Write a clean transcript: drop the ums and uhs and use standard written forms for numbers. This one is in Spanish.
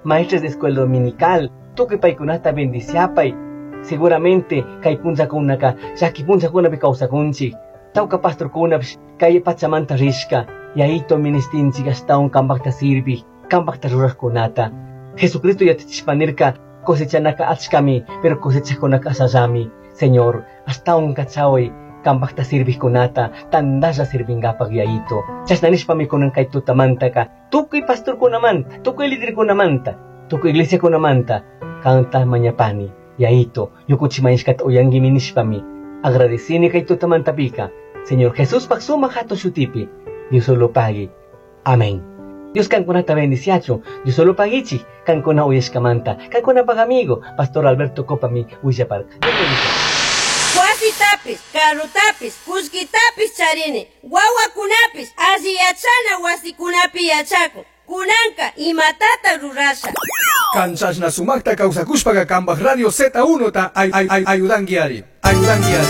maestras de escuela dominical, tukuy paykunata bendiciapay. Seguramente kay punsakunaka llaki punsakunapi kawsakunchik. Tawka pastorkunapish kay Pachamanta rishka, yayito ministinchik ashtawan kanpakta sirvi, kanpakta ruraqkunata. Jesucristo yachachishpanirka cosechanaka achkami, pero cosechakunaka asallami. Señor, ashtawan kachaway kanpakta sirvikunata, tandalla sirvingapak yayito. Chasnanishpami kunan kay tutamantaka, tukuy pastorkunamanta, tukuy liderkunamanta, tukuy iglesiakunamanta, kanta mañapani. Yayito, yukuchimayishkata uyangimi nishpami. Agradecini kay tutamantapika. Señor Jesús paksuma hato shutipi. Dios solo pague. Amén. Dios kankunata bendiciacho. Dios solo pagichi. Kankuna uyashkamanta. Kankuna pagamigo. Pastor Alberto Copami Huillapark. Wasitapis, karutapis, kuskitapis charini. Wawakunapis, asiyachana wasikunapi yachaku. Kunanka imatata rurasha. Kanchashna sumakta kawsakushpaga kambaj Radio Z1 ta ayudangiari.